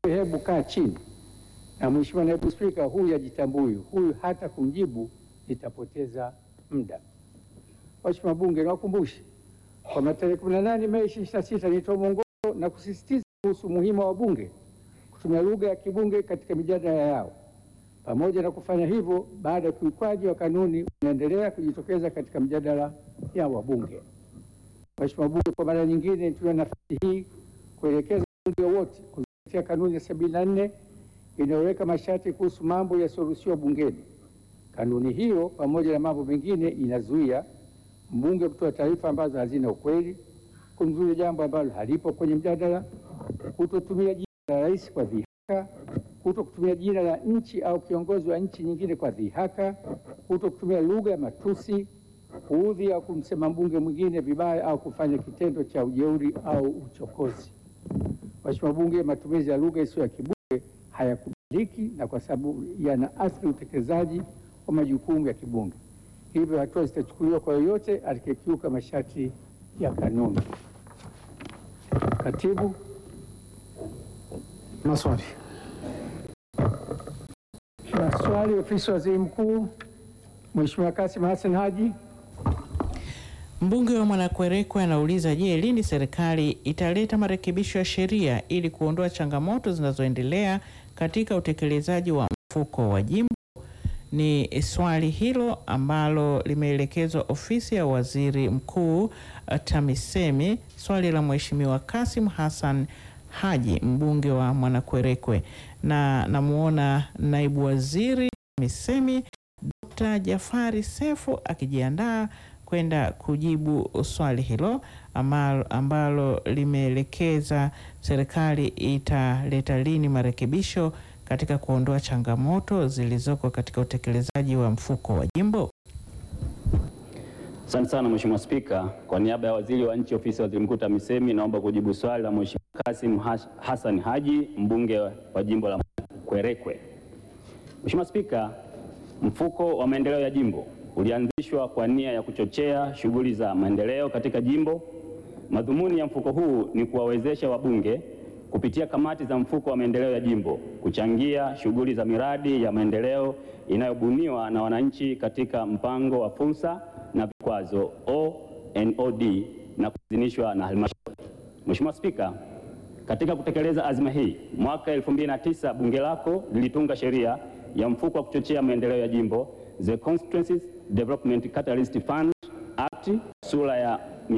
hebu kaa chini na Mheshimiwa Naibu Spika, huyu ajitambui, huyu hata kumjibu nitapoteza muda. Mheshimiwa Bunge, nawakumbushe kwamba tarehe 18 Mei 2026 nilitoa mwongozo na kusisitiza kuhusu umuhimu wa Bunge kutumia lugha ya kibunge katika mijadala yao. Pamoja na kufanya hivyo, baada ya ukiukwaji wa kanuni unaendelea kujitokeza katika mjadala ya wabunge. Mheshimiwa Bunge, kwa mara nyingine nitumia nafasi hii kuelekeza wabunge wote kuzingatia kanuni ya 74 inayoweka masharti kuhusu mambo yasiyoruhusiwa bungeni. Kanuni hiyo pamoja na mambo mengine inazuia mbunge kutoa taarifa ambazo hazina ukweli, kumzuia jambo ambalo halipo kwenye mjadala, kutotumia jina la rais kwa dhihaka, kutokutumia jina la nchi au kiongozi wa nchi nyingine kwa dhihaka, kutokutumia lugha ya matusi, kuudhi au kumsema mbunge mwingine vibaya au kufanya kitendo cha ujeuri au uchokozi. Mheshimiwa Bunge, matumizi ya lugha isiyo ya kibunge hayakubaliki na kwa sababu yanaathiri utekelezaji wa majukumu ya kibunge. Hivyo hatua zitachukuliwa kwa yoyote atakayekiuka masharti ya kanuni. Katibu, maswali. Swali ofisi ya Waziri Mkuu, Mheshimiwa Kassim Hassan Haji. Mbunge wa Mwanakwerekwe anauliza, je, lini serikali italeta marekebisho ya sheria ili kuondoa changamoto zinazoendelea katika utekelezaji wa mfuko wa jimbo? Ni swali hilo ambalo limeelekezwa ofisi ya Waziri Mkuu TAMISEMI, swali la Mheshimiwa Kassim Hassan Haji, mbunge wa Mwanakwerekwe, na namuona naibu waziri TAMISEMI Dr. Jafari Sefu akijiandaa kwenda kujibu swali hilo ambalo limeelekeza serikali italeta lini marekebisho katika kuondoa changamoto zilizoko katika utekelezaji wa mfuko wa jimbo. Asante sana Mheshimiwa Spika, kwa niaba ya Waziri wa Nchi Ofisi ya Waziri Mkuu TAMISEMI naomba kujibu swali la Mheshimiwa Kassim Hassan Haji, mbunge wa jimbo la Kwerekwe. Mheshimiwa Spika, mfuko wa maendeleo ya jimbo ulianzishwa kwa nia ya kuchochea shughuli za maendeleo katika jimbo. Madhumuni ya mfuko huu ni kuwawezesha wabunge kupitia kamati za mfuko wa maendeleo ya jimbo kuchangia shughuli za miradi ya maendeleo inayobuniwa na wananchi katika mpango wa fursa na vikwazo ONOD na kuidhinishwa na halmashauri. Mheshimiwa Spika, katika kutekeleza azma hii, mwaka 2009 bunge lako lilitunga sheria ya mfuko wa kuchochea maendeleo ya jimbo, The Constituencies Development Catalyst Fund Act, sura ya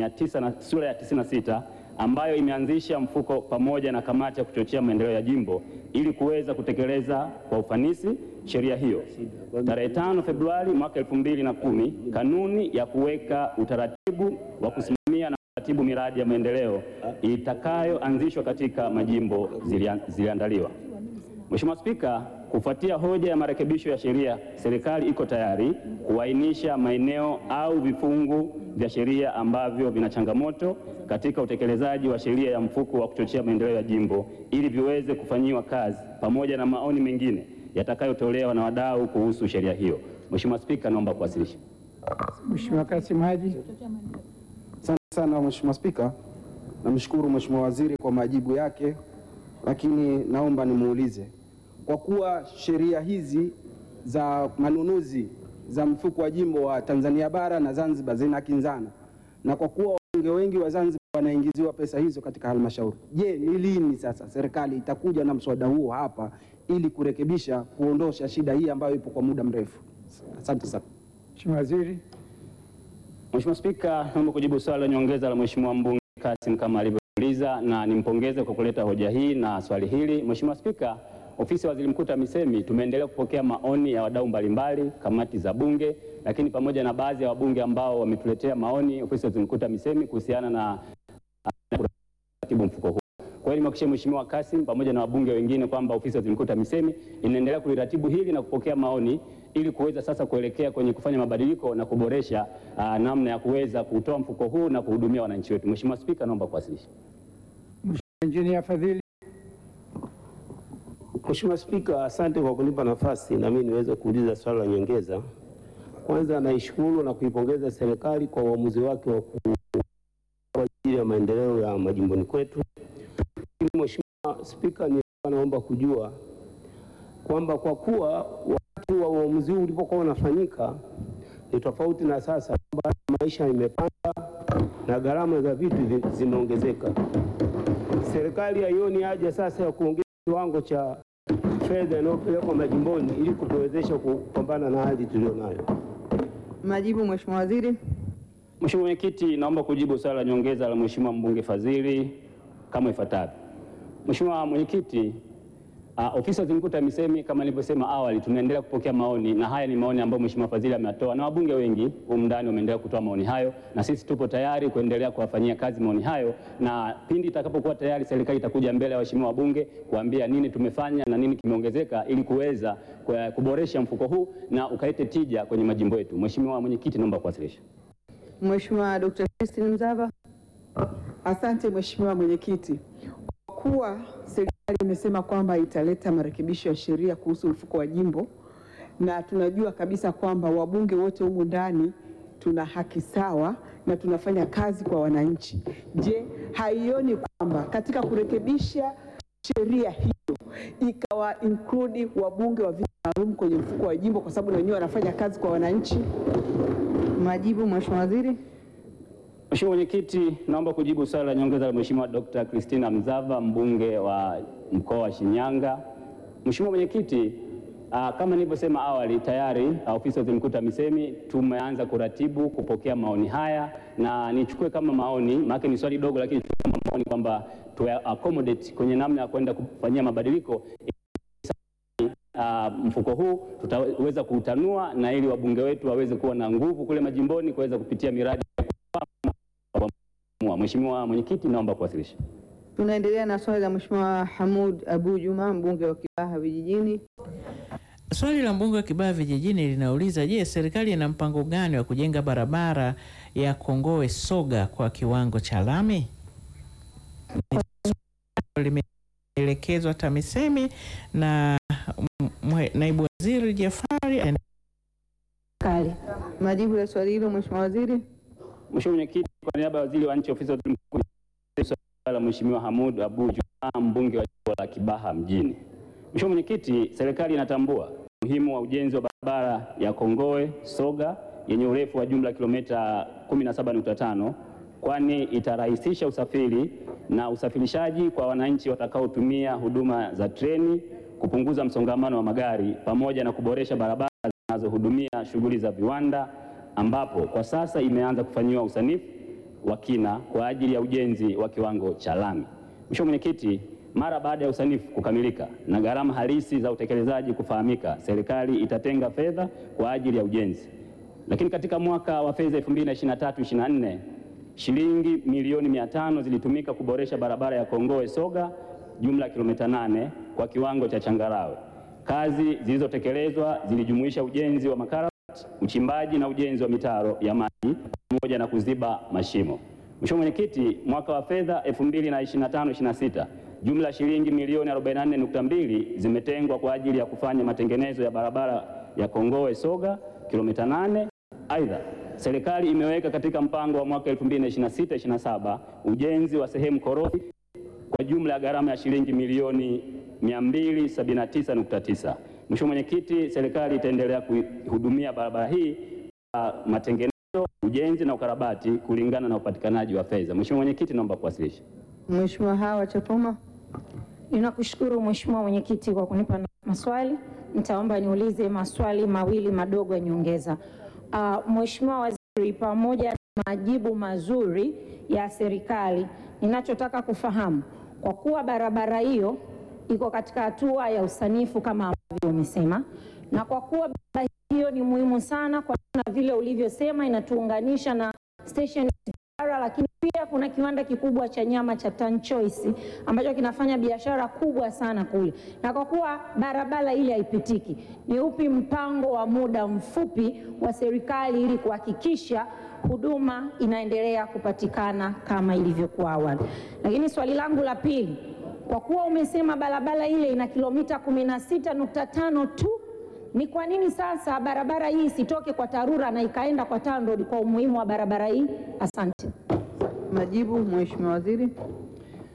96, ambayo imeanzisha mfuko pamoja na kamati ya kuchochea maendeleo ya jimbo ili kuweza kutekeleza kwa ufanisi sheria hiyo. Tarehe 5 Februari mwaka 2010, kanuni ya kuweka utaratibu wa kusimamia na kuratibu miradi ya maendeleo itakayoanzishwa katika majimbo ziliandaliwa. Mheshimiwa Spika, kufuatia hoja ya marekebisho ya sheria, serikali iko tayari kuainisha maeneo au vifungu vya sheria ambavyo vina changamoto katika utekelezaji wa sheria ya mfuko wa kuchochea maendeleo ya jimbo ili viweze kufanyiwa kazi pamoja na maoni mengine yatakayotolewa na wadau kuhusu sheria hiyo. Mheshimiwa Spika, naomba kuwasilisha. Mheshimiwa Kassim Haji. Asante sana Mheshimiwa Spika, namshukuru Mheshimiwa Waziri kwa majibu yake, lakini naomba nimuulize, kwa kuwa sheria hizi za manunuzi za mfuko wa jimbo wa Tanzania bara na Zanzibar zinakinzana, na kwa kuwa wabunge wengi wa Zanzibar wanaingiziwa pesa hizo katika halmashauri, je, ni lini sasa serikali itakuja na mswada huo hapa ili kurekebisha, kuondosha shida hii ambayo ipo kwa muda mrefu? Asante sana. Mheshimiwa Waziri. Mheshimiwa Spika, naomba kujibu swali la nyongeza la Mheshimiwa mbunge Kassim kama alivyouliza, na nimpongeze kwa kuleta hoja hii na swali hili. Mheshimiwa Spika, ofisi ya Waziri Mkuu TAMISEMI tumeendelea kupokea maoni ya wadau mbalimbali, kamati za bunge, lakini pamoja na baadhi ya wabunge ambao wametuletea maoni ofisi ya Waziri Mkuu TAMISEMI kuhusiana na kuratibu mfuko huu. Kwa hiyo nimhakikishie Mheshimiwa Kassim pamoja na wabunge wengine kwamba ofisi ya Waziri Mkuu TAMISEMI inaendelea kuliratibu hili na kupokea maoni ili kuweza sasa kuelekea kwenye kufanya mabadiliko na kuboresha namna ya kuweza kutoa mfuko huu na kuhudumia wananchi wetu. Mheshimiwa Spika, naomba kuwasilisha. Mheshimiwa Injinia Fadhili. Mheshimiwa Spika, asante kwa kunipa nafasi na mimi niweze kuuliza swali la nyongeza. Kwanza naishukuru na kuipongeza serikali kwa uamuzi wake wa kwa ajili ya maendeleo ya majimboni kwetu. Mheshimiwa Spika, naomba kujua kwamba kwa kuwa wakati wa uamuzi huu ulipokuwa unafanyika ni tofauti na sasa, kwamba maisha imepanda na gharama za vitu zimeongezeka, serikali haioni haja sasa ya kuongeza kiwango cha fedha inayopelekwa majimboni ili kutuwezesha kupambana na hali tulionayo? Majibu, Mheshimiwa Waziri. Mheshimiwa Mwenyekiti, naomba kujibu swali la nyongeza la Mheshimiwa mbunge Fadhili kama ifuatavyo. Mheshimiwa Mwenyekiti, ofisi ya Waziri Mkuu TAMISEMI kama nilivyosema awali, tunaendelea kupokea maoni, na haya ni maoni ambayo Mheshimiwa Fadhili ametoa na wabunge wengi humu ndani wameendelea kutoa maoni hayo, na sisi tupo tayari kuendelea kuwafanyia kazi maoni hayo, na pindi itakapokuwa tayari serikali itakuja mbele ya waheshimiwa wabunge kuambia nini tumefanya na nini kimeongezeka ili kuweza kuboresha mfuko huu na ukalete tija kwenye majimbo yetu. Mheshimiwa Mwenyekiti, naomba kuwasilisha. Mheshimiwa Dr. Christine Mzava. Asante Mheshimiwa Mwenyekiti. Kwa kuwa serikali imesema kwamba italeta marekebisho ya sheria kuhusu mfuko wa jimbo, na tunajua kabisa kwamba wabunge wote humu ndani tuna haki sawa na tunafanya kazi kwa wananchi. Je, haioni kwamba katika kurekebisha sheria hiyo ikawa include wabunge wa viti maalum kwenye mfuko wa jimbo, kwa sababu na wenyewe wanafanya kazi kwa wananchi? Majibu, Mheshimiwa Waziri. Mheshimiwa Mwenyekiti, naomba kujibu swali la nyongeza la Mheshimiwa Dr. Christina Mzava, mbunge wa mkoa wa Shinyanga. Mheshimiwa Mwenyekiti, kama nilivyosema awali, tayari ofisi ya Waziri Mkuu TAMISEMI tumeanza kuratibu kupokea maoni haya, na nichukue kama maoni, maana ni swali dogo, lakini kama maoni kwamba tu accommodate kwenye namna ya kwenda kufanyia mabadiliko mfuko huu tutaweza kuutanua, na ili wabunge wetu waweze kuwa na nguvu kule majimboni kuweza kupitia miradi. Mheshimiwa Mwenyekiti, naomba kuwasilisha. Tunaendelea na swali la Mheshimiwa Hamoud Abu Juma, mbunge wa Kibaha Vijijini. Swali la mbunge wa Kibaha Vijijini linauliza, je, serikali ina mpango gani wa kujenga barabara ya Kongowe Soga kwa kiwango cha lami? Limeelekezwa TAMISEMI na naibu waziri Jafari. Majibu ya swali hilo, Mheshimiwa Waziri. Mheshimiwa Mwenyekiti, kwa niaba ya Waziri wa Nchi Ofisi ya Waziri Mkuu, swali la Mheshimiwa Hamoud Abu Juma, mbunge wa jimbo la Kibaha Mjini. Mheshimiwa Mwenyekiti, serikali inatambua umuhimu wa ujenzi wa barabara ya Kongowe Soga yenye urefu wa jumla kilomita 17.5, kwani itarahisisha usafiri na usafirishaji kwa wananchi watakaotumia huduma za treni, kupunguza msongamano wa magari pamoja na kuboresha barabara zinazohudumia shughuli za viwanda, ambapo kwa sasa imeanza kufanyiwa usanifu wa kina kwa ajili ya ujenzi wa kiwango cha lami. Mheshimiwa Mwenyekiti, mara baada ya usanifu kukamilika na gharama halisi za utekelezaji kufahamika, serikali itatenga fedha kwa ajili ya ujenzi. Lakini katika mwaka wa fedha 2023/24 shilingi milioni 500 zilitumika kuboresha barabara ya Kongowe Soga jumla kilomita 8 kwa kiwango cha changarawe. Kazi zilizotekelezwa zilijumuisha ujenzi wa makarabati, uchimbaji na ujenzi wa mitaro ya maji pamoja na kuziba mashimo. Mheshimiwa Mwenyekiti, mwaka wa fedha 2025/26 jumla shilingi milioni 44.2 zimetengwa kwa ajili ya kufanya matengenezo ya barabara ya Kongowe Soga kilomita 8. Aidha, serikali imeweka katika mpango wa mwaka 2026/27 ujenzi wa sehemu korofi kwa jumla ya gharama ya shilingi milioni 279.9. Mheshimiwa Mwenyekiti, serikali itaendelea kuhudumia barabara hii matengenezo, ujenzi na ukarabati kulingana na upatikanaji wa fedha. Mheshimiwa Mwenyekiti, naomba kuwasilisha. Mheshimiwa Hawa Chapuma. Ninakushukuru Mheshimiwa Mwenyekiti kwa kunipa maswali. Nitaomba niulize maswali mawili madogo ya nyongeza. Mheshimiwa Waziri, pamoja na majibu mazuri ya serikali, ninachotaka kufahamu, kwa kuwa barabara hiyo iko katika hatua ya usanifu kama ambavyo umesema, na kwa kuwa barabara hiyo ni muhimu sana kwa vile ulivyosema inatuunganisha na station ya, lakini pia kuna kiwanda kikubwa cha nyama cha Tan Choice ambacho kinafanya biashara kubwa sana kule, na kwa kuwa barabara ile haipitiki, ni upi mpango wa muda mfupi wa serikali ili kuhakikisha huduma inaendelea kupatikana kama ilivyokuwa awali? Lakini swali langu la pili, kwa kuwa umesema barabara ile ina kilomita 16.5 tu, ni kwa nini sasa barabara hii isitoke kwa TARURA na ikaenda kwa TANROADS kwa umuhimu wa barabara hii? Asante. Majibu, Mheshimiwa Waziri.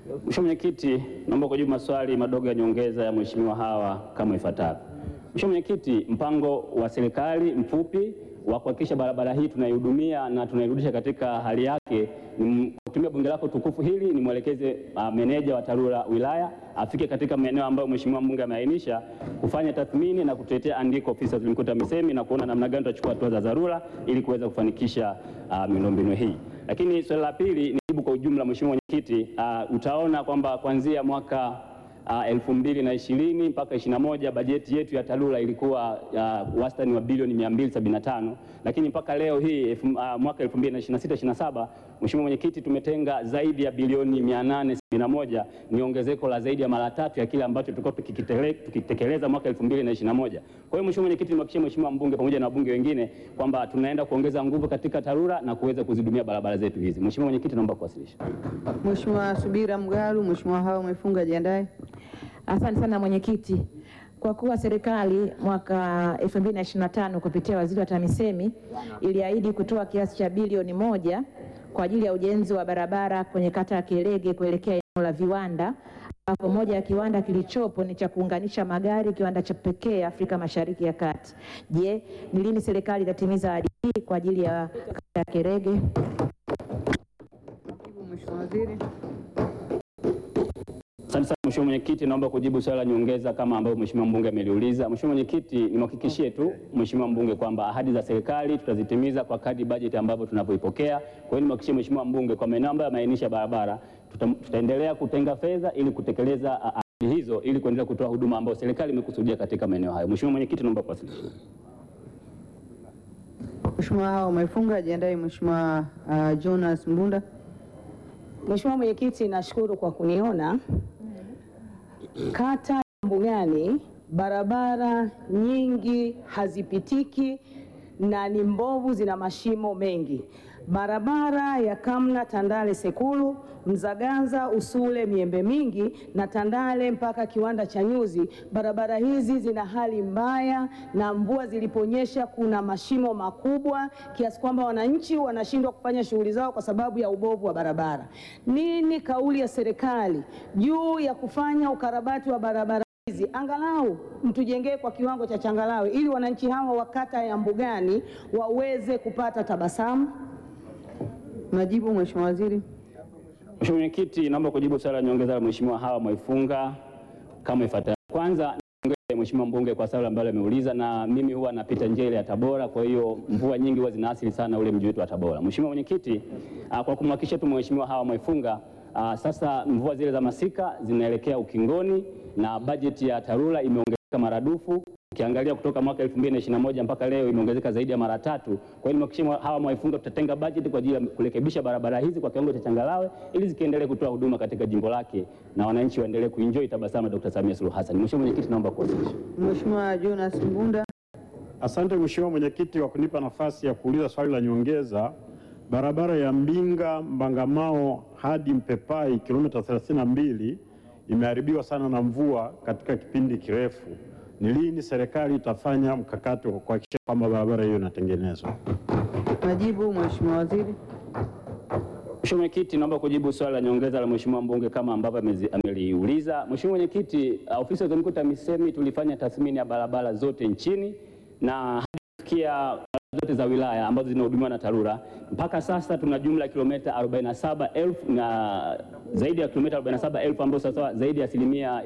Mheshimiwa Mwenyekiti, naomba kujibu maswali madogo ya nyongeza ya Mheshimiwa Hawa kama ifuatavyo. Mheshimiwa Mwenyekiti, mpango wa serikali mfupi wa kuhakikisha barabara hii tunaihudumia na tunairudisha katika hali yake, kutumia bunge lako tukufu hili ni mwelekeze meneja wa TARURA wilaya afike katika maeneo ambayo Mheshimiwa mbunge ameainisha kufanya tathmini na kutetea andiko ofisi ya Waziri Mkuu TAMISEMI na kuona namna gani tutachukua hatua za dharura ili kuweza kufanikisha miundombinu hii. Lakini swali la pili ni jibu kwa ujumla. Mheshimiwa Mwenyekiti, utaona kwamba kuanzia mwaka 2020 mpaka 21 bajeti yetu ya TARURA ilikuwa wastani wa bilioni 275, lakini mpaka leo hii mwaka 2026/27 Mheshimiwa Mwenyekiti, tumetenga zaidi ya bilioni 871, ni ongezeko la zaidi ya mara 3 ya kile ambacho tulikuwa tukitekeleza mwaka 2021. Kwa hiyo Mheshimiwa Mwenyekiti, nimhakikishie Mheshimiwa mbunge pamoja na wabunge wengine kwamba tunaenda kuongeza nguvu katika TARURA na kuweza kuzidumia barabara zetu hizi. Mheshimiwa Mwenyekiti, naomba kuwasilisha. Mheshimiwa Subira Mgalu, Mheshimiwa Hawa Mwefunga, jiandae. Asante sana mwenyekiti. Kwa kuwa serikali mwaka 2025 kupitia waziri wa TAMISEMI iliahidi kutoa kiasi cha bilioni 1 kwa ajili ya ujenzi wa barabara kwenye kata ya Kerege kuelekea eneo la viwanda, ambapo moja ya kiwanda kilichopo ni cha kuunganisha magari, kiwanda cha pekee Afrika Mashariki ya Kati. Je, ni lini serikali itatimiza ahadi hii kwa ajili ya kata ya Kerege? Mheshimiwa Waziri. Asante sana Mheshimiwa Mwenyekiti, naomba kujibu swali la nyongeza kama ambavyo Mheshimiwa mbunge ameliuliza. Mheshimiwa Mwenyekiti, nimhakikishie tu Mheshimiwa mbunge kwamba ahadi za serikali tutazitimiza kwa kadri bajeti ambavyo tunapoipokea. Kwa hiyo nimhakikishie Mheshimiwa mbunge kwa maeneo ambayo yameainisha barabara tutaendelea kutenga fedha ili kutekeleza ahadi hizo ili kuendelea kutoa huduma ambayo serikali imekusudia katika maeneo hayo. Mheshimiwa Mwenyekiti, naomba kuwasilisha. Mheshimiwa Hawa Mwefunga, jiandae. Mheshimiwa Jonas Mbunda. Mheshimiwa Mwenyekiti, nashukuru kwa kuniona. Kata ya Mbugani barabara nyingi hazipitiki na ni mbovu, zina mashimo mengi. Barabara ya Kamna Tandale Sekulu, Mzaganza Usule Miembe Mingi na Tandale mpaka kiwanda cha nyuzi, barabara hizi zina hali mbaya na mvua ziliponyesha kuna mashimo makubwa kiasi kwamba wananchi wanashindwa kufanya shughuli zao kwa sababu ya ubovu wa barabara. Nini kauli ya serikali juu ya kufanya ukarabati wa barabara hizi, angalau mtujengee kwa kiwango cha changalawe ili wananchi hawa wa kata ya Mbugani waweze kupata tabasamu? Majibu Mheshimiwa Waziri. Mheshimiwa Mwenyekiti, naomba kujibu swali la nyongeza la Mheshimiwa Hawa Mwefunga kama ifuatavyo. Kwanza niongeze Mheshimiwa mbunge kwa swali ambalo ameuliza, na mimi huwa napita njia ile ya Tabora, kwa hiyo mvua nyingi huwa zinaathiri sana ule mji wetu wa Tabora. Mheshimiwa Mwenyekiti, kwa kumhakikishia tu Mheshimiwa Hawa Mwefunga, sasa mvua zile za masika zinaelekea ukingoni na bajeti ya TARURA imeongezeka maradufu. Ukiangalia kutoka mwaka 2021 mpaka leo imeongezeka zaidi ya mara 3. Kwa hiyo Mheshimiwa Hawa Mwefunga, tutatenga bajeti kwa ajili ya kurekebisha barabara hizi kwa kiwango cha changalawe ili zikiendelee kutoa huduma katika jimbo lake na wananchi waendelee kuenjoy tabasamu Dr. Samia Suluhu Hassan. Mheshimiwa Mwenyekiti, naomba kuwasilisha. Mheshimiwa Jonas Mbunda. Asante Mheshimiwa Mwenyekiti kwa kunipa nafasi ya kuuliza swali la nyongeza. Barabara ya Mbinga Mbangamao hadi Mpepai kilomita 32 imeharibiwa sana na mvua katika kipindi kirefu. Ni lini serikali itafanya mkakati wa kuhakikisha kwamba barabara hiyo inatengenezwa? Majibu Mheshimiwa Waziri. Mheshimiwa Mwenyekiti, naomba kujibu swali la nyongeza la Mheshimiwa mbunge kama ambavyo ameliuliza. Mheshimiwa Mwenyekiti, ofisi ya Waziri Mkuu TAMISEMI tulifanya tathmini ya barabara zote nchini na hadi kufikia zote za wilaya ambazo zinahudumiwa na TARURA. Mpaka sasa tuna jumla ya kilomita 47,000 na zaidi ya kilomita 47,000 ambazo sasa zaidi ya asilimia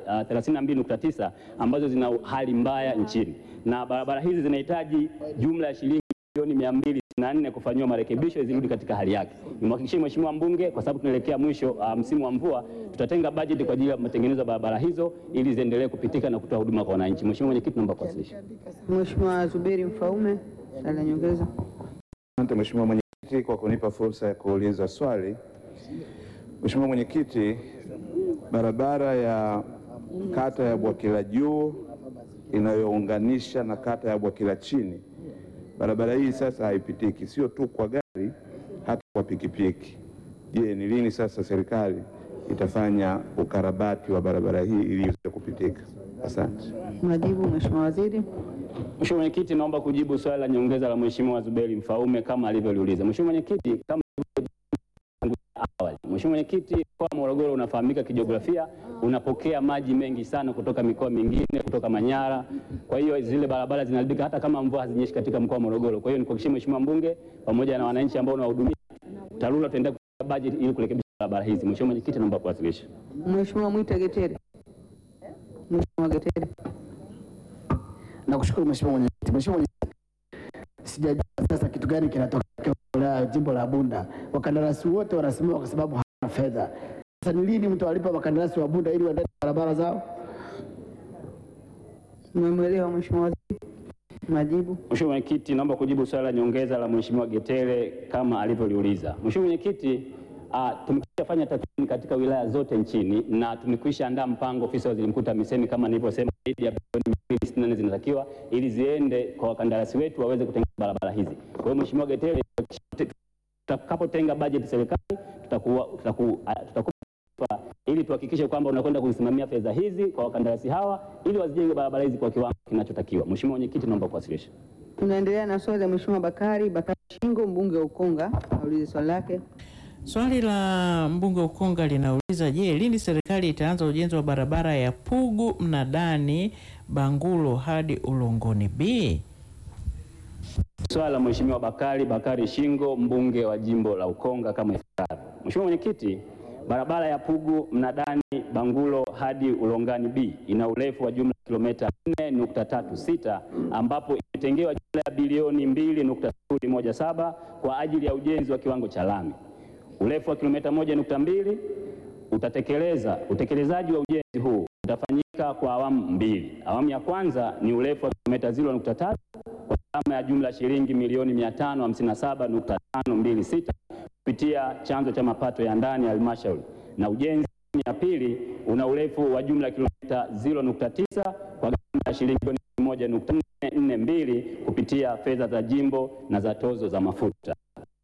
32.9 ambazo zina hali mbaya nchini, na barabara hizi zinahitaji jumla ya shilingi bilioni 204 kufanyiwa marekebisho zirudi katika hali yake. Nimhakikishie Mheshimiwa mbunge, kwa sababu tunaelekea mwisho msimu wa mvua, tutatenga bajeti kwa ajili ya matengenezo ya barabara hizo ili ziendelee kupitika na kutoa huduma kwa wananchi. Mheshimiwa Mwenyekiti, naomba kuwasilisha. Mheshimiwa Zuberi Mfaume, swali la nyongeza. Asante Mheshimiwa Mwenyekiti kwa kunipa fursa ya kuuliza swali. Mheshimiwa Mwenyekiti, barabara ya kata ya Bwakila Juu inayounganisha na kata ya Bwakila Chini, barabara hii sasa haipitiki, sio tu kwa gari, hata kwa pikipiki. Je, ni lini sasa serikali itafanya ukarabati wa barabara hii ili iweze kupitika? Asante. Majibu Mheshimiwa Waziri. Mheshimiwa Mwenyekiti, naomba kujibu swali la nyongeza la Mheshimiwa Zuberi Mfaume kama alivyoliuliza. Mheshimiwa Mwenyekiti, kama awali, Mheshimiwa Mwenyekiti, mkoa wa Morogoro unafahamika kijiografia, unapokea maji mengi sana kutoka mikoa mingine, kutoka Manyara. Kwa hiyo zile barabara zinaharibika hata kama mvua hazinyeshi katika mkoa wa Morogoro. Kwa hiyo nikuhakikishie Mheshimiwa Mbunge pamoja na wananchi ambao unawahudumia, TARURA tutaendelea kutoa bajeti ili kurekebisha barabara hizi. Mheshimiwa Mwenyekiti, naomba kuwasilisha. Mheshimiwa Mwita Getere. Mheshimiwa Getere. Nakushukuru Mheshimiwa Mwenyekiti. Mheshimiwa Mwenyekiti, sijajua sasa kitu gani kinatokea kwa jimbo la Bunda. Wakandarasi wote wanasimama kwa sababu hawana fedha. Sasa ni lini mtawalipa wakandarasi wa Bunda ili waendelee barabara zao? Mmemwelewa Mheshimiwa Waziri? Majibu. Mheshimiwa Mwenyekiti, naomba kujibu swali la nyongeza la Mheshimiwa Getere kama alivyoliuliza. Mheshimiwa Mwenyekiti, tumekwisha tathmini katika wilaya zote nchini na tumekwisha andaa mpango ofisi ya Waziri Mkuu TAMISEMI kama nilivyosema, zaidi ya bilioni 264 zinatakiwa ili ziende kwa wakandarasi wetu waweze kutengeneza barabara hizi. Kwa hiyo Mheshimiwa Getere, tutakapotenga bajeti serikali tutakupa ili tuhakikishe kwamba unakwenda kusimamia fedha hizi kwa wakandarasi hawa ili wazijenge barabara hizi kwa kiwango kinachotakiwa. Mheshimiwa Mwenyekiti, naomba kuwasilisha. Tunaendelea na swali la Mheshimiwa Bakari Shingo, mbunge wa Ukonga, aulize swali lake. Swali la mbunge wa Ukonga linauliza, je, lini serikali itaanza ujenzi wa barabara ya Pugu Mnadani Bangulo hadi Ulongoni B? Swali la Mheshimiwa Bakari Shingo, mbunge wa jimbo la Ukonga kama ifuatavyo. Mheshimiwa Mwenyekiti, barabara ya Pugu Mnadani Bangulo hadi Ulongani B ina urefu wa jumla kilomita 4.36 ambapo imetengewa jumla ya bilioni 2.017 kwa ajili ya ujenzi wa kiwango cha lami. Urefu wa kilomita 1.2 utekelezaji wa ujenzi huu utafanyika kwa awamu mbili. Awamu ya kwanza ni urefu wa kilomita 0.3 kwa gharama ya jumla shilingi milioni 557.526 kupitia chanzo cha mapato ya ndani ya halmashauri, na ujenzi ya pili una urefu wa jumla kilomita 0.9 kwa gharama ya shilingi milioni 1.442 kupitia fedha za jimbo na za tozo za mafuta.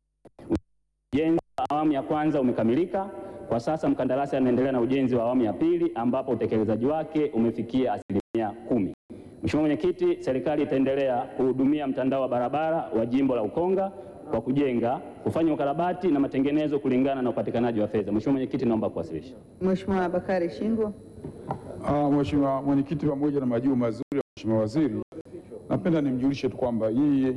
Ujenzi wa awamu ya kwanza umekamilika. Kwa sasa mkandarasi anaendelea na ujenzi wa awamu ya pili ambapo utekelezaji wake umefikia 10%. Mheshimiwa Mwenyekiti, serikali itaendelea kuhudumia mtandao wa barabara wa jimbo la Ukonga kwa kujenga, kufanya ukarabati na matengenezo kulingana na upatikanaji wa fedha. Mheshimiwa Mwenyekiti, naomba kuwasilisha. Mheshimiwa Bakari Shingo. Mheshimiwa Mwenyekiti, pamoja na majibu mazuri ya Mheshimiwa Waziri, napenda nimjulishe tu kwamba hii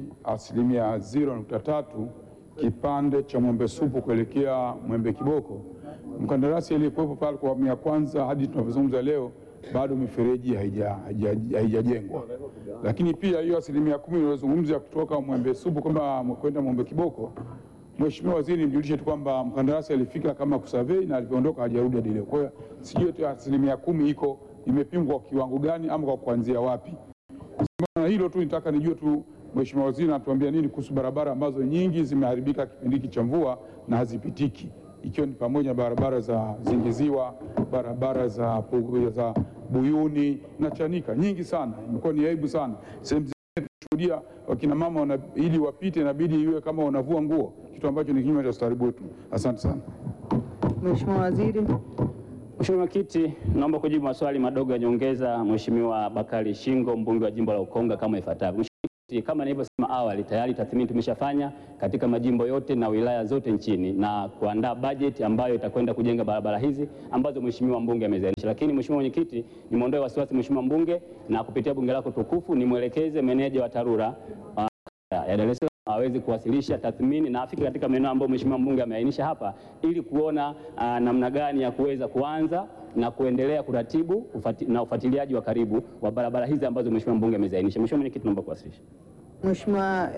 0.3 kipande cha Mwembe Supu kuelekea Mwembe Kiboko, mkandarasi aliyekuwepo pale kwa awamu ya kwanza hadi tunavyozungumza leo bado mifereji haijajengwa. Lakini pia hiyo 10% inayozungumza kutoka Mwembe Supu kwamba kwenda Mwembe Kiboko, Mheshimiwa Waziri, nijulishe tu kwamba mkandarasi alifika kama kusurvey na alipoondoka hajarudi hadi leo. Kwa hiyo sijui tu 10% iko imepimwa kwa kiwango gani ama kwa kuanzia wapi. Na hilo tu nitaka nijue tu Mheshimiwa Waziri anatuambia nini kuhusu barabara ambazo nyingi zimeharibika kipindi hiki cha mvua na hazipitiki, ikiwa ni pamoja na barabara za Zingiziwa, barabara za Buyuni na Chanika, nyingi sana. Imekuwa ni aibu sana. Sehemu zingine tunashuhudia wakina mama ili wapite inabidi iwe kama wanavua nguo, kitu ambacho ni kinyume cha ustaarabu wetu. Asante sana. Mheshimiwa Waziri. Mheshimiwa Mwenyekiti, naomba kujibu maswali madogo ya nyongeza Mheshimiwa Bakari Shingo, mbunge wa jimbo la Ukonga kama ifuatavyo. Kama nilivyosema awali, tayari tathmini tumeshafanya katika majimbo yote na wilaya zote nchini na kuandaa bajeti ambayo itakwenda kujenga barabara hizi ambazo Mheshimiwa mbunge ameziainisha. Lakini Mheshimiwa Mwenyekiti, nimuondoe wasiwasi Mheshimiwa mbunge na kupitia bunge lako tukufu nimwelekeze meneja wa TARURA ya Dar es Salaam aweze kuwasilisha tathmini na afike katika maeneo ambayo Mheshimiwa mbunge ameainisha hapa ili kuona namna gani ya kuweza kuanza na kuendelea kuratibu na ufuatiliaji wa karibu wa barabara hizi ambazo Mheshimiwa mbunge ameziainisha. Mheshimiwa Mwenyekiti, naomba kuwasilisha. Mheshimiwa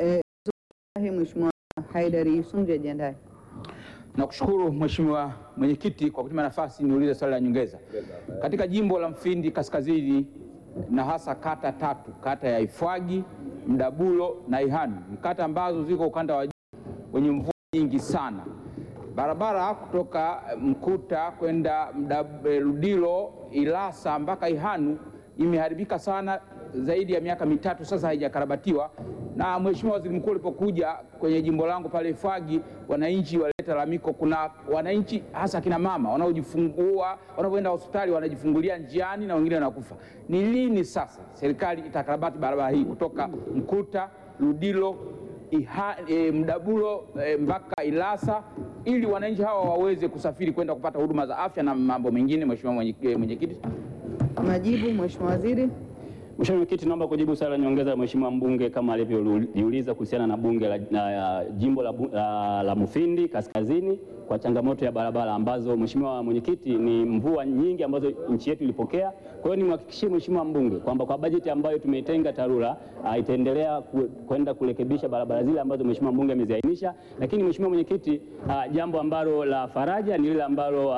Haidari Yusungi ajiandae. Nakushukuru Mheshimiwa Mwenyekiti kwa kunipa nafasi niulize swali la nyongeza. Katika jimbo la Mfindi Kaskazini na hasa kata 3, kata ya Ifwagi, Mdabulo na Ihanu, kata ambazo ziko ukanda wa wenye mvua nyingi sana. Barabara kutoka Mkuta kwenda Ludilo, Ilasa mpaka Ihanu imeharibika sana, zaidi ya miaka 3 sasa haijakarabatiwa. Na Mheshimiwa Waziri Mkuu alipokuja kwenye jimbo langu pale Ifwagi, wananchi walileta lalamiko. Kuna wananchi hasa kina mama wanaojifungua, wanapoenda hospitali wanajifungulia njiani na wengine wanakufa. Ni lini sasa serikali itakarabati barabara hii kutoka Mkuta, Ludilo, Mdabulo mpaka Ilasa, ili wananchi hawa waweze kusafiri kwenda kupata huduma za afya na mambo mengine. Mheshimiwa Mwenyekiti. Majibu, Mheshimiwa Waziri. Mheshimiwa Mwenyekiti, naomba kujibu swali la nyongeza la Mheshimiwa mbunge kama alivyoliuliza kuhusiana na bunge la jimbo la Mufindi Kaskazini kwa changamoto ya barabara ambazo Mheshimiwa Mwenyekiti ni mvua nyingi ambazo nchi yetu ilipokea. Kwa hiyo nimhakikishie Mheshimiwa mbunge kwamba kwa bajeti ambayo tumeitenga TARURA itaendelea kwenda kurekebisha barabara zile ambazo Mheshimiwa mbunge ameziainisha. Lakini Mheshimiwa Mwenyekiti, jambo ambalo la faraja ni lile ambalo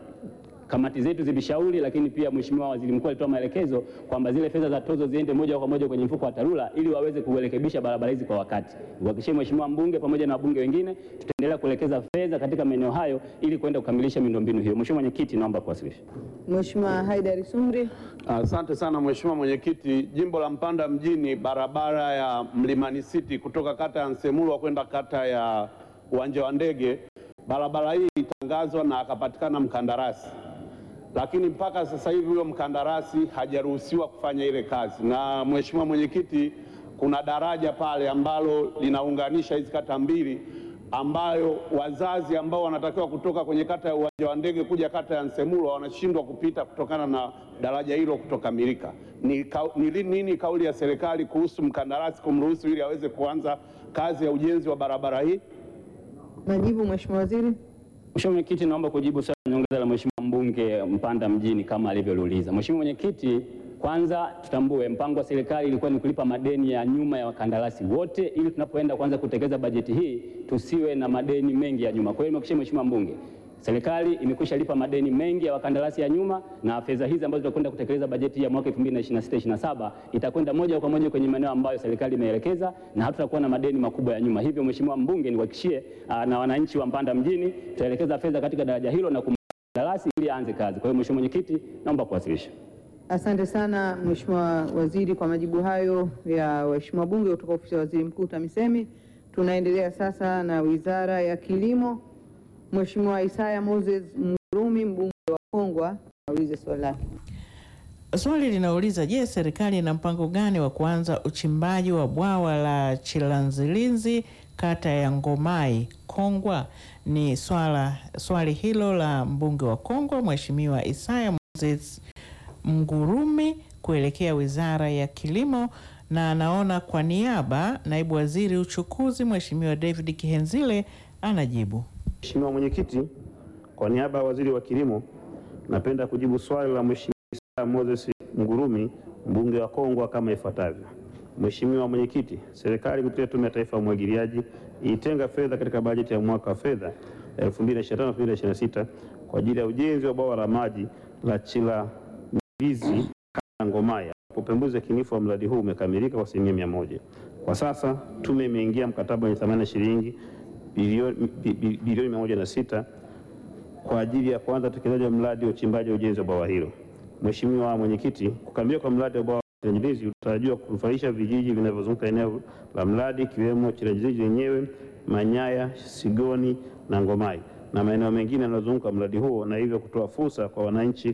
kamati zetu zilishauri, lakini pia Mheshimiwa Waziri Mkuu alitoa maelekezo kwamba zile fedha za tozo ziende moja kwa moja kwenye mfuko wa TARURA ili waweze kurekebisha barabara hizi kwa wakati. Kuhakikishia Mheshimiwa mbunge pamoja na wabunge wengine tutaendelea kuelekeza fedha katika maeneo hayo ili kwenda kukamilisha miundombinu hiyo. Mheshimiwa Mwenyekiti, naomba kuwasilisha. Mheshimiwa Haidar Sumri. Asante sana Mheshimiwa Mwenyekiti. Jimbo la Mpanda mjini, barabara ya Mlimani City kutoka kata ya Nsemulwa kwenda kata ya Uwanja wa Ndege, barabara hii itangazwa na akapatikana mkandarasi, lakini mpaka sasa hivi huyo mkandarasi hajaruhusiwa kufanya ile kazi. Na Mheshimiwa Mwenyekiti, kuna daraja pale ambalo linaunganisha hizi kata mbili, ambayo wazazi ambao wanatakiwa kutoka kwenye kata ya Uwanja wa Ndege kuja kata ya Nsemulwa wanashindwa kupita kutokana na daraja hilo kutokamilika. Nini kauli ya serikali kuhusu mkandarasi kumruhusu ili aweze kuanza kazi ya ujenzi wa barabara hii? Majibu, Mheshimiwa Waziri. Mheshimiwa Mwenyekiti, naomba kujibu swali la nyongeza la Mheshimiwa mbunge Mpanda mjini kama alivyoliuliza. Mheshimiwa Mwenyekiti, kwanza tutambue mpango wa serikali ilikuwa ni kulipa madeni ya nyuma ya wakandarasi wote ili tunapoenda kwanza kutekeleza bajeti hii tusiwe na madeni mengi ya nyuma. Kwa hiyo nimhakikishie Mheshimiwa mbunge, serikali imekwisha lipa madeni mengi ya wakandarasi ya nyuma, na fedha hizi ambazo tutakwenda kutekeleza bajeti ya mwaka 2026/27 itakwenda moja kwa moja kwenye maeneo ambayo serikali imeelekeza na hatutakuwa na madeni makubwa ya nyuma. Hivyo Mheshimiwa mbunge, niwahakikishie na wananchi wa Mpanda mjini tutaelekeza fedha katika daraja hilo na kumkandarasi ili aanze kazi. Kwa hiyo Mheshimiwa Mwenyekiti, naomba kuwasilisha. Asante sana Mheshimiwa Waziri kwa majibu hayo ya waheshimiwa bunge kutoka ofisi ya Waziri Mkuu TAMISEMI. Tunaendelea sasa na Wizara ya Kilimo. Mheshimiwa Isaya Moses Mgurumi, mbunge wa Kongwa, aulize swali lake. Swali linauliza, je, serikali ina mpango gani wa kuanza uchimbaji wa bwawa la Chilanzilinzi kata ya Ngomai Kongwa? Ni swali hilo la mbunge wa Kongwa Mheshimiwa Isaya Moses Mgurumi kuelekea Wizara ya Kilimo, na anaona kwa niaba naibu waziri uchukuzi Mheshimiwa David Kihenzile anajibu. Mheshimiwa Mwenyekiti, kwa niaba ya waziri wa Kilimo napenda kujibu swali la Mheshimiwa Isaya Moses Mgurumi mbunge wa Kongwa kama ifuatavyo. Mheshimiwa Mwenyekiti, serikali kupitia Tume ya Taifa ya Umwagiliaji ilitenga fedha katika bajeti ya mwaka wa fedha 2025/2026 kwa ajili ya ujenzi wa bwawa la maji la Chilanzilinzi kata ya Ngomai. Upembuzi yakinifu wa mradi huu umekamilika kwa 100%. Kwa sasa tume imeingia mkataba wenye thamani ya shilingi bilioni 106 kwa ajili ya kuanza utekelezaji wa mradi wa uchimbaji wa ujenzi wa bwawa hilo. Mheshimiwa Mwenyekiti, kukamilika kwa mradi wa bwawa la Chilanzilinzi utarajiwa kunufaisha vijiji vinavyozunguka eneo la mradi ikiwemo Chilanzilinzi yenyewe, Manyaya, Sigoni na Ngomai na maeneo mengine yanayozunguka mradi huo, na hivyo kutoa fursa kwa wananchi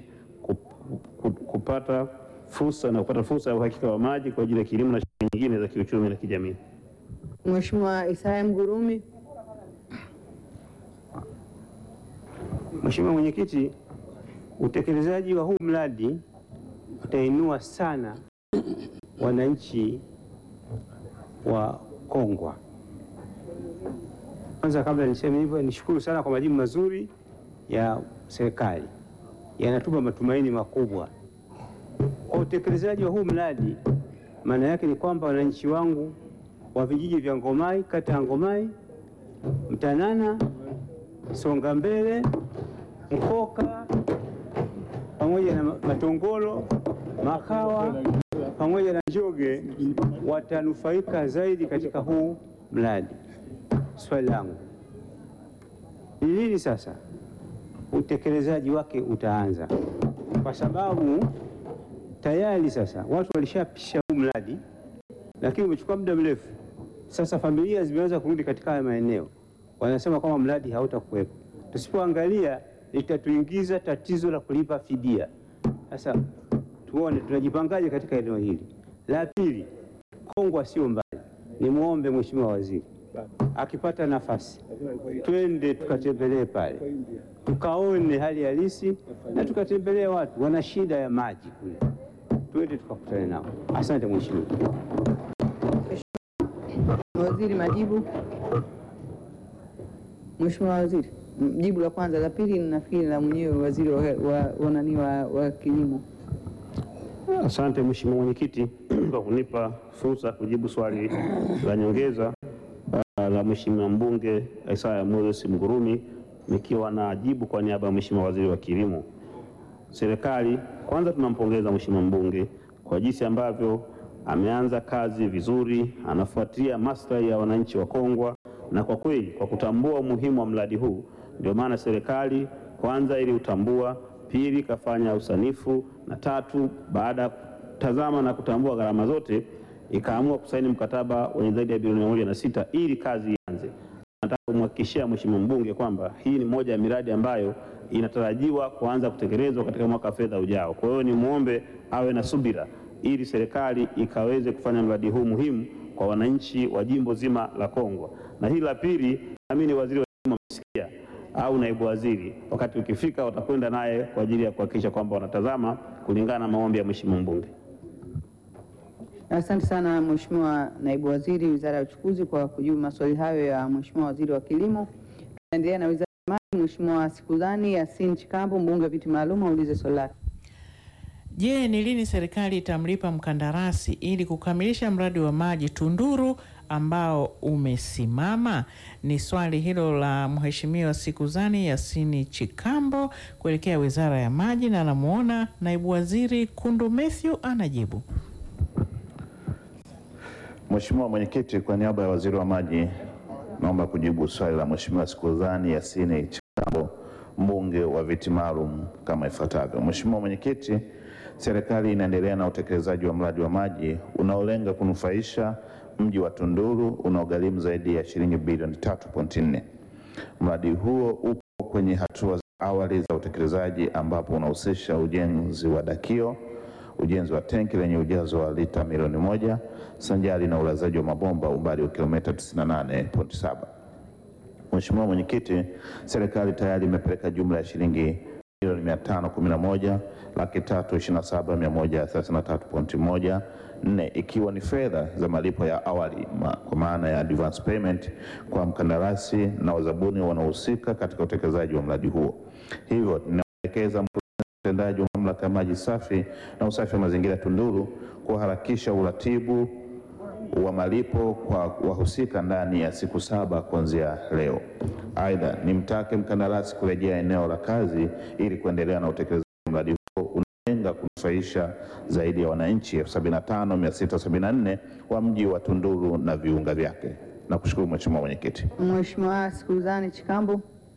kupata fursa ya uhakika wa maji kwa ajili ya kilimo na shughuli nyingine za kiuchumi na kijamii. Mheshimiwa Isaya Mgurumi. Mheshimiwa Mwenyekiti, utekelezaji wa huu mradi utainua sana wananchi wa Kongwa. Kwanza kabla niseme hivyo, nishukuru sana kwa majibu mazuri ya serikali, yanatupa matumaini makubwa. Kwa utekelezaji wa huu mradi, maana yake ni kwamba wananchi wangu wa vijiji vya Ngomai, kata ya Ngomai, Mtanana, Songa Mbele, Mkoka pamoja na Matongolo, Makawa pamoja na Njoge watanufaika zaidi katika huu mradi. Swali langu ni lini sasa utekelezaji wake utaanza? Kwa sababu tayari sasa watu walishapisha huu mradi, lakini umechukua muda mrefu. Sasa familia zimeanza kurudi katika haya maeneo, wanasema kwamba mradi hautakuwepo. Tusipoangalia litatuingiza tatizo la kulipa fidia. Sasa tuone tunajipangaje katika eneo hili. La pili, Kongwa sio mbali, nimwombe Mheshimiwa Waziri akipata nafasi twende tukatembelee pale tukaone hali halisi na tukatembelee watu wana shida ya maji kule, twende tukakutane nao. Asante Mheshimiwa. Waziri, majibu. Mheshimiwa Waziri, jibu la kwanza. La pili nafikiri la mwenyewe waziri wa kilimo. Asante Mheshimiwa Mwenyekiti kwa kunipa fursa ya kujibu swali la nyongeza la Mheshimiwa mbunge Isaya Moses Mgurumi, nikiwa na jibu kwa niaba ya Mheshimiwa Waziri wa Kilimo. Serikali kwanza tunampongeza Mheshimiwa mbunge kwa jinsi ambavyo ameanza kazi vizuri, anafuatia maslahi ya wananchi wa Kongwa, na kwa kweli kwa kutambua umuhimu wa mradi huu ndio maana serikali kwanza ili utambua, pili kafanya usanifu, na tatu baada ya kutazama na kutambua gharama zote ikaamua kusaini mkataba wenye zaidi ya bilioni 106 ili kazi ianze. Nataka kumhakikishia Mheshimiwa mbunge kwamba hii ni moja ya miradi ambayo inatarajiwa kuanza kutekelezwa katika mwaka wa fedha ujao. Kwa hiyo ni muombe awe na subira ili serikali ikaweze kufanya mradi huu muhimu kwa wananchi wa jimbo zima la Kongwa. Na hili la pili, naamini waziri wa kilimo amesikia au naibu waziri, wakati ukifika watakwenda naye kwa ajili ya kuhakikisha kwamba wanatazama kulingana na maombi ya Mheshimiwa mbunge. Asante sana Mheshimiwa naibu waziri Wizara ya Uchukuzi kwa kujibu maswali hayo ya Mheshimiwa waziri wa kilimo. Tunaendelea na Wizara ya Maji. Mheshimiwa Sikuzani Yasin Chikambo, mbunge wa viti maalum, aulize swali lake. Je, ni lini serikali itamlipa mkandarasi ili kukamilisha mradi wa maji Tunduru ambao umesimama? Ni swali hilo la Mheshimiwa Sikuzani Yasin Chikambo kuelekea Wizara ya Maji, na anamuona naibu waziri Kundu Mathew anajibu. Mheshimiwa Mwenyekiti, kwa niaba ya Waziri wa Maji naomba kujibu swali la Mheshimiwa Sikuzani Yasin Chikambo, mbunge wa viti maalum kama ifuatavyo. Mheshimiwa Mwenyekiti, serikali inaendelea na utekelezaji wa mradi wa maji unaolenga kunufaisha mji wa Tunduru unaogharimu zaidi ya shilingi bilioni 3.4. Mradi huo upo kwenye hatua za awali za utekelezaji ambapo unahusisha ujenzi wa dakio, ujenzi wa tenki lenye ujazo wa lita milioni 1 sanjari na ulazaji wa mabomba umbali wa kilomita 98.7. Mheshimiwa Mwenyekiti, serikali tayari imepeleka jumla ya shilingi milioni 511,327,133.14 ikiwa ni fedha za malipo ya awali kwa maana ya advance payment kwa mkandarasi na wazabuni wanaohusika katika utekelezaji wa mradi huo. Hivyo ninaelekeza mtendaji wa mamlaka ya maji safi na usafi wa mazingira Tunduru kuharakisha uratibu wa malipo kwa wahusika ndani ya siku 7 kuanzia leo. Aidha, nimtake mkandarasi kurejea eneo la kazi ili kuendelea na utekelezaji wa mradi huo unalenga kunufaisha zaidi ya wananchi 75,674 wa mji wa Tunduru na viunga vyake. Nakushukuru Mheshimiwa Mwenyekiti. Mheshimiwa Sikuzani Chikambo.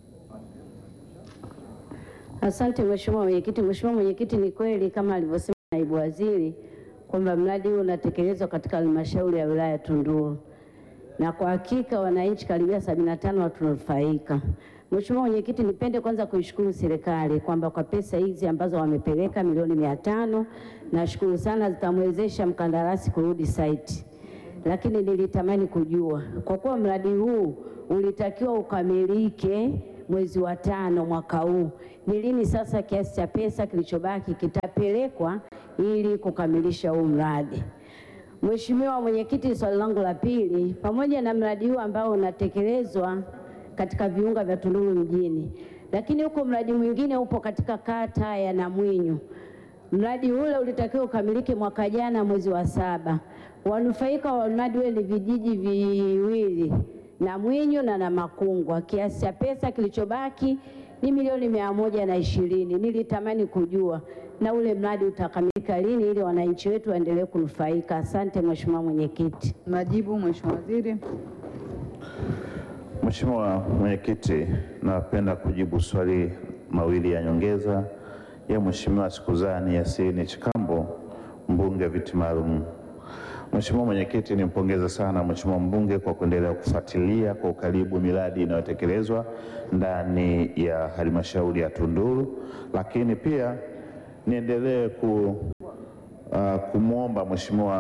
Asante Mheshimiwa Mwenyekiti. Mheshimiwa Mwenyekiti, ni kweli kama alivyosema naibu waziri kwamba mradi huu unatekelezwa katika halmashauri ya wilaya Tunduru, na kwa hakika wananchi karibia 75 watunufaika. Mheshimiwa Mwenyekiti, nipende kwanza kuishukuru serikali kwamba kwa pesa hizi ambazo wamepeleka milioni 500, nashukuru sana, zitamwezesha mkandarasi kurudi site. Lakini nilitamani kujua kwa kuwa mradi huu ulitakiwa ukamilike mwezi wa 5 mwaka huu, ni lini sasa kiasi cha pesa kilichobaki kitapelekwa ili kukamilisha huu mradi? Mheshimiwa Mwenyekiti, swali langu la pili, pamoja na mradi huu ambao unatekelezwa katika viunga vya Tunduru mjini, lakini huko mradi mwingine upo katika kata ya Namwinyu. Mradi ule ulitakiwa ukamilike mwaka jana mwezi wa 7. Wanufaika wa mradi ule ni vijiji viwili, Namwinyu na Namakungwa. Kiasi cha pesa kilichobaki ni milioni 120. Nilitamani kujua na ule mradi utakamilika lini ili wananchi wetu waendelee kunufaika. Asante Mheshimiwa Mwenyekiti. Majibu Mheshimiwa Waziri. Mheshimiwa Mwenyekiti, napenda kujibu swali mawili ya nyongeza ya Mheshimiwa Sikuzani Yasin Chikambo, mbunge viti maalum. Mheshimiwa Mwenyekiti, nimpongeze sana Mheshimiwa mbunge kwa kuendelea kufuatilia kwa ukaribu miradi inayotekelezwa ndani ya halmashauri ya Tunduru, lakini pia niendelee kumwomba Mheshimiwa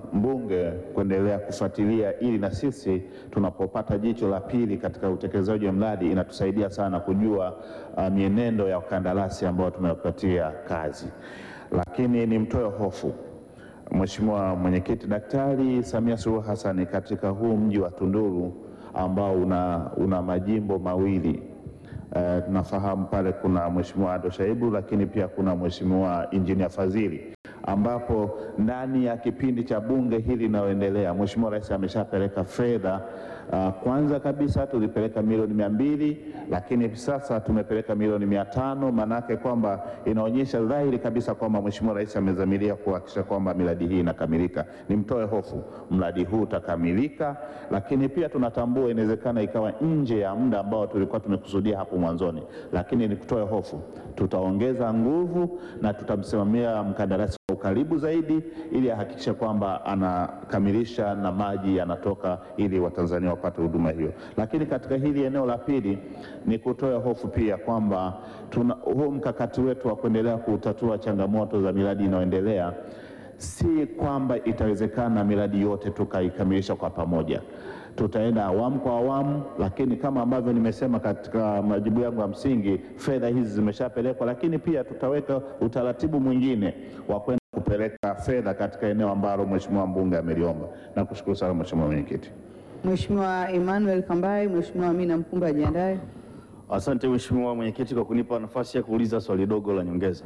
mbunge kuendelea kufuatilia, ili na sisi tunapopata jicho la pili katika utekelezaji wa mradi inatusaidia sana kujua mienendo ya wakandarasi ambao tumewapatia kazi. Lakini nimtoe hofu Mheshimiwa Mwenyekiti, Daktari Samia Suluhu Hassan katika huu mji wa Tunduru ambao una majimbo mawili, tunafahamu pale kuna Mheshimiwa Ado Shaibu, lakini pia kuna Mheshimiwa Injinia Fadhili, ambapo ndani ya kipindi cha bunge hili linaloendelea Mheshimiwa Rais ameshapeleka fedha. Kwanza kabisa tulipeleka milioni 200, lakini hivi sasa tumepeleka milioni 500. Manake kwamba inaonyesha dhahiri kabisa kwamba Mheshimiwa Rais amedhamiria kuhakikisha kwamba miradi hii inakamilika. Nimtoe hofu, mradi huu utakamilika, lakini pia tunatambua inawezekana ikawa nje ya muda ambao tulikuwa tumekusudia hapo mwanzoni, lakini nikutoe hofu, tutaongeza nguvu na tutamsimamia mkandarasi kwa ukaribu zaidi ili ahakikishe kwamba anakamilisha na maji yanatoka ili Watanzania wapate huduma hiyo. Lakini katika hili eneo la pili ni kutoa hofu pia kwamba huu mkakati wetu wa kuendelea kutatua changamoto za miradi inayoendelea, si kwamba itawezekana miradi yote tukaikamilisha kwa pamoja. Tutaenda awamu kwa awamu, lakini kama ambavyo nimesema katika majibu yangu ya msingi, fedha hizi zimeshapelekwa, lakini pia tutaweka utaratibu mwingine wa kwenda kupeleka fedha katika eneo ambalo Mheshimiwa mbunge ameliomba. Nakushukuru sana Mheshimiwa Mwenyekiti. Mheshimiwa Emmanuel Kambai. Mheshimiwa Amina Mkumba ajiandae. Asante Mheshimiwa Mwenyekiti kwa kunipa nafasi ya kuuliza swali dogo la nyongeza.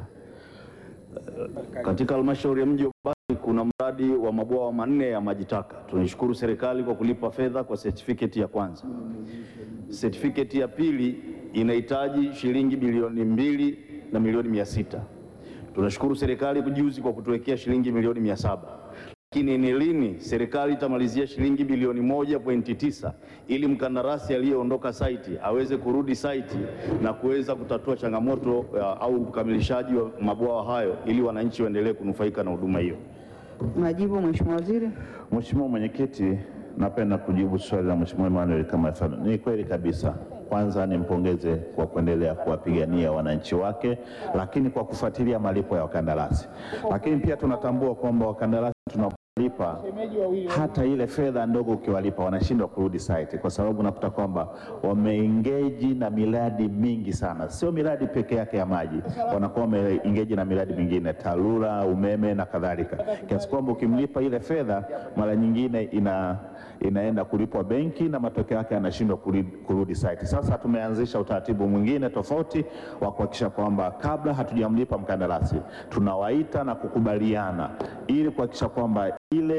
Katika halmashauri ya mji wa Babati kuna mradi wa mabwawa 4 ya maji taka. Tunashukuru serikali kwa kulipa fedha kwa certificate ya kwanza. Certificate ya pili inahitaji shilingi bilioni 2 na milioni 600. Tunashukuru serikali kujuzi kwa kutuwekea shilingi milioni 700. Lakini ni lini serikali itamalizia shilingi bilioni 1.9 ili mkandarasi aliyeondoka site aweze kurudi site na kuweza kutatua changamoto au ukamilishaji wa mabwawa hayo ili wananchi waendelee kunufaika na huduma hiyo? Majibu Mheshimiwa Waziri. Mheshimiwa Mwenyekiti, napenda kujibu swali la Mheshimiwa Emmanuel kama ifuatavyo. Ni kweli kabisa. Kwanza nimpongeze kwa kuendelea kuwapigania wananchi wake, lakini kwa kufuatilia malipo ya wakandarasi. Lakini pia tunatambua kwamba wakandarasi tunalipa hata ile fedha ndogo ukiwalipa wanashindwa kurudi site, kwa sababu nakuta kwamba wameengage na miradi mingi sana. Sio miradi peke yake ya maji, wanakuwa wameengage na miradi mingine, TARURA, umeme na kadhalika, kiasi kwamba ukimlipa ile fedha mara nyingine inaenda kulipwa benki na matokeo yake anashindwa kurudi site. Sasa tumeanzisha utaratibu mwingine tofauti wa kuhakikisha kwamba kabla hatujamlipa mkandarasi tunawaita na kukubaliana ili kuhakikisha kwamba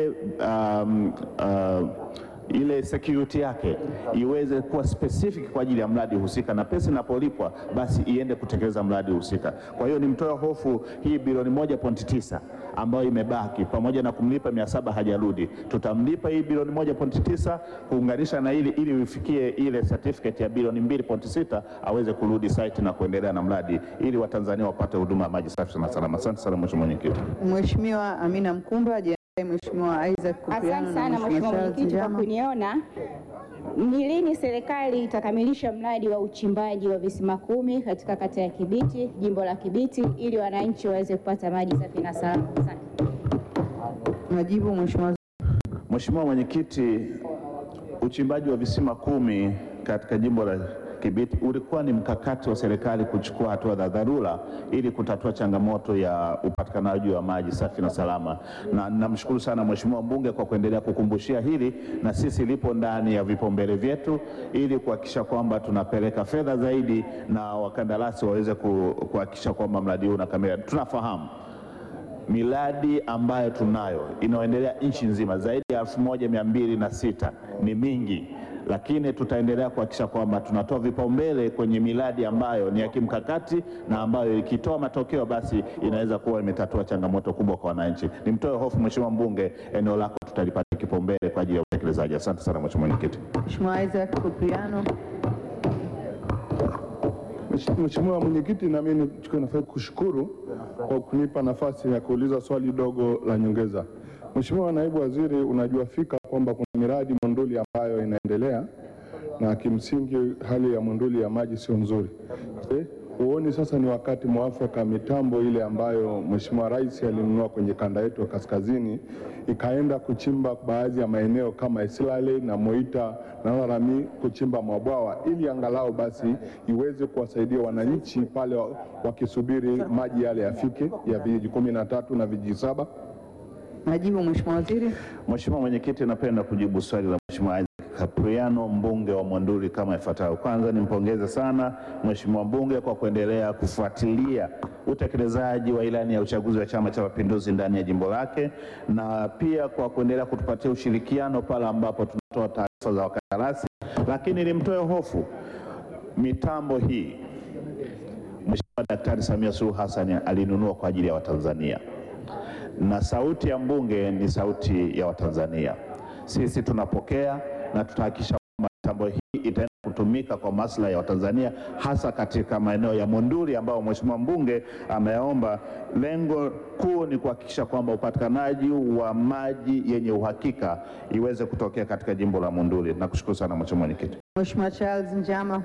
ile security yake iweze kuwa specific kwa ajili ya mradi husika, na pesa inapolipwa basi iende kutekeleza mradi husika. Kwa hiyo nimtoe hofu, hii bilioni 1.9 ambayo imebaki pamoja na kumlipa 700 hajarudi, tutamlipa hii bilioni 1.9 kuunganisha na ili ifikie ile certificate ya bilioni 2.6 aweze kurudi site na kuendelea na mradi ili Watanzania wapate huduma ya maji safi na salama. Asante sana Mheshimiwa Mwenyekiti. Mheshimiwa Amina Mkumba. Mheshimiwa Isaac Kupriano. Asante sana Mheshimiwa Mwenyekiti kwa kuniona. Ni lini serikali itakamilisha mradi wa uchimbaji wa visima 10 katika kata ya Kibiti, jimbo la Kibiti, ili wananchi waweze kupata maji safi na salama? Asante. Majibu Mheshimiwa. Mheshimiwa Mwenyekiti, uchimbaji wa visima 10 katika jimbo la Kibiti ulikuwa ni mkakati wa serikali kuchukua hatua za dharura ili kutatua changamoto ya upatikanaji wa maji safi na salama, na namshukuru sana Mheshimiwa mbunge kwa kuendelea kukumbushia hili, na sisi lipo ndani ya vipaumbele vyetu ili kuhakikisha kwamba tunapeleka fedha zaidi na wakandarasi waweze kuhakikisha kwamba mradi huu unakamilika. Tunafahamu miradi ambayo tunayo inayoendelea nchi nzima zaidi ya 1206 ni mingi, lakini tutaendelea kuhakikisha kwamba tunatoa vipaumbele kwenye miradi ambayo ni ya kimkakati na ambayo ikitoa matokeo basi inaweza kuwa imetatua changamoto kubwa kwa wananchi. Nimtoe hofu Mheshimiwa mbunge, eneo lako tutalipatia kipaumbele kwa ajili ya utekelezaji. Asante sana Mheshimiwa Mwenyekiti. Mheshimiwa Isaac Kupriano. Mheshimiwa Mwenyekiti, na mimi nichukue nafasi kushukuru kwa kunipa nafasi ya kuuliza swali dogo la nyongeza. Mheshimiwa Naibu Waziri, unajua fika kwamba kuna miradi Monduli ambayo inaendelea na kimsingi hali ya Monduli ya maji sio nzuri. huoni sasa ni wakati mwafaka mitambo ile ambayo Mheshimiwa Rais alinunua kwenye kanda yetu ya kaskazini ikaenda kuchimba baadhi ya maeneo kama Isilale na Moita na Laramie kuchimba mabwawa ili angalau basi iweze kuwasaidia wananchi pale wakisubiri maji yale yafike ya vijiji 13 na vijiji 7? Majibu Mheshimiwa Waziri. Mheshimiwa Mwenyekiti, napenda kujibu swali la Mheshimiwa Isaac Kapriano, mbunge wa Monduli kama ifuatavyo. Kwanza nimpongeze sana Mheshimiwa mbunge kwa kuendelea kufuatilia utekelezaji wa ilani ya uchaguzi wa Chama cha Mapinduzi ndani ya jimbo lake, na pia kwa kuendelea kutupatia ushirikiano pale ambapo tunatoa taarifa za wakandarasi. Lakini nimtoe hofu, mitambo hii Mheshimiwa Daktari Samia Suluhu Hassan alinunua kwa ajili ya Watanzania, na sauti ya mbunge ni sauti ya Watanzania. Sisi tunapokea na tutahakikisha kwamba mitambo hii itaenda kutumika kwa maslahi ya Watanzania, hasa katika maeneo ya Monduli ambayo Mheshimiwa mbunge ameomba. Lengo kuu ni kuhakikisha kwamba upatikanaji wa maji yenye uhakika iweze kutokea katika jimbo la Monduli. Nakushukuru sana Mheshimiwa Mwenyekiti. Mheshimiwa Charles Njama.